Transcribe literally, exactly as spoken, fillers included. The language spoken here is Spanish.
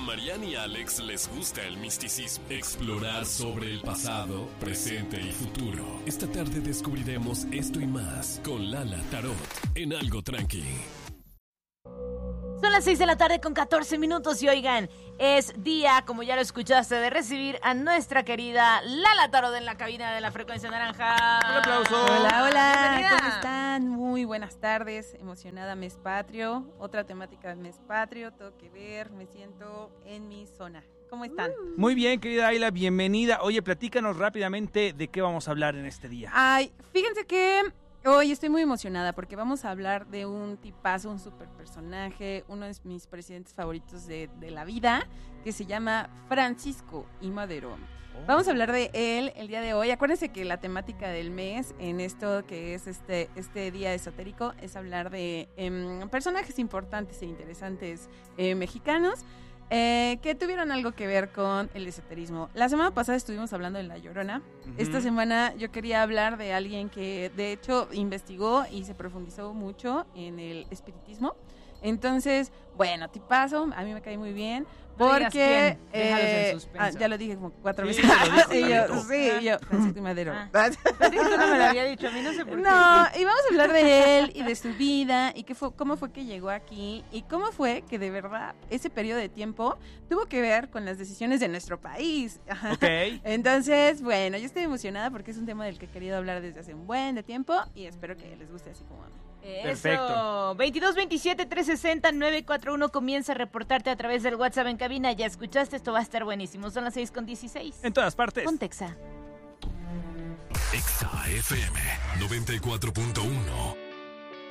Mariana y Alex les gusta el misticismo. Explorar sobre el pasado, presente y futuro. Esta tarde descubriremos esto y más con Lala Tarot en Algo Tranqui. Son las seis de la tarde con catorce minutos y oigan, es día, como ya lo escuchaste, de recibir a nuestra querida Lala Tarot en la cabina de la Frecuencia Naranja. Un aplauso. Hola, hola, Bienvenida. ¿cómo están? Muy buenas tardes, emocionada Mes Patrio, otra temática del Mes Patrio, todo que ver, me siento en mi zona. ¿Cómo están? Muy bien, querida Ayla, bienvenida. Oye, platícanos rápidamente de qué vamos a hablar en este día. Ay, fíjense que hoy estoy muy emocionada porque vamos a hablar de un tipazo, un super personaje, uno de mis presidentes favoritos de, de la vida, que se llama Francisco I. Madero. Oh. Vamos a hablar de él el día de hoy. Acuérdense que la temática del mes en esto que es este, este día esotérico es hablar de eh, personajes importantes e interesantes eh, mexicanos. Eh, que tuvieron algo que ver con el esoterismo. La semana pasada estuvimos hablando de La Llorona. Uh-huh. Esta semana yo quería hablar de alguien que de hecho investigó y se profundizó mucho en el espiritismo. Entonces, bueno, tipazo, a mí me cae muy bien. Porque eh, ah, ya lo dije como cuatro sí, veces. Lo y yo, sí, y yo, Francisco I. Madero. Ah. No me lo había dicho, a mí no sé por qué. No, y vamos a hablar de él y de su vida y qué fue, cómo fue que llegó aquí y cómo fue que de verdad ese periodo de tiempo tuvo que ver con las decisiones de nuestro país. Ok. Entonces, bueno, yo estoy emocionada porque es un tema del que he querido hablar desde hace un buen de tiempo y espero que les guste así como a mí. Eso. Perfecto. veintidós veintisiete trescientos sesenta nueve cuatro uno, comienza a reportarte a través del WhatsApp en cabina. Ya escuchaste, esto va a estar buenísimo. Son las seis con dieciséis. En todas partes. Con Texa. Exa F M noventa y cuatro punto uno.